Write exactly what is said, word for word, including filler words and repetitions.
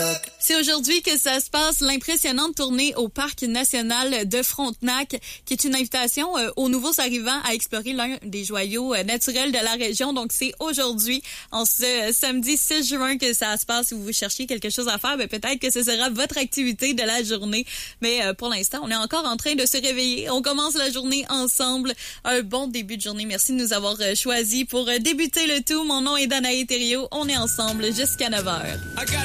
C'est aujourd'hui que ça se passe, l'impressionnante tournée au Parc national de Frontenac, qui est une invitation euh, aux nouveaux arrivants à explorer l'un des joyaux euh, naturels de la région. Donc, c'est aujourd'hui, en ce euh, samedi six juin, que ça se passe. Si vous cherchez quelque chose à faire, ben, peut-être que ce sera votre activité de la journée. Mais euh, pour l'instant, on est encore en train de se réveiller. On commence la journée ensemble. Un bon début de journée. Merci de nous avoir euh, choisis pour euh, débuter le tout. Mon nom est Danae Thériault. On est ensemble jusqu'à neuf heures.